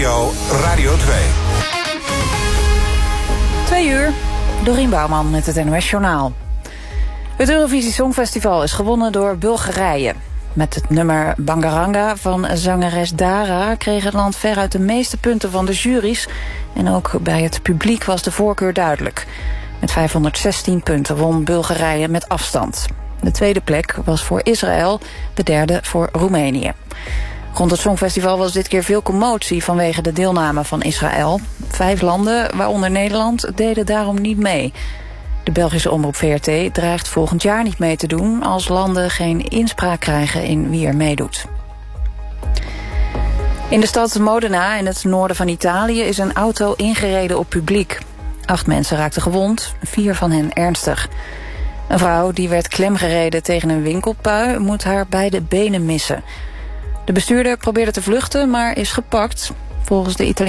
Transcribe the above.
NPO Radio 2. 2 uur, Dorien Bouwman met het NOS Journaal. Het Eurovisie Songfestival is gewonnen door Bulgarije. Met het nummer Bangaranga van zangeres Dara kreeg het land veruit de meeste punten van de juries. En ook bij het publiek was de voorkeur duidelijk. Met 516 punten won Bulgarije met afstand. De tweede plek was voor Israël, de derde voor Roemenië. Rond het Songfestival was dit keer veel commotie vanwege de deelname van Israël. 5 landen, waaronder Nederland, deden daarom niet mee. De Belgische omroep VRT dreigt volgend jaar niet mee te doen als landen geen inspraak krijgen in wie er meedoet. In de stad Modena in het noorden van Italië is een auto ingereden op publiek. 8 mensen raakten gewond, 4 van hen ernstig. Een vrouw die werd klemgereden tegen een winkelpui moet haar beide benen missen. De bestuurder probeerde te vluchten, maar is gepakt. Volgens de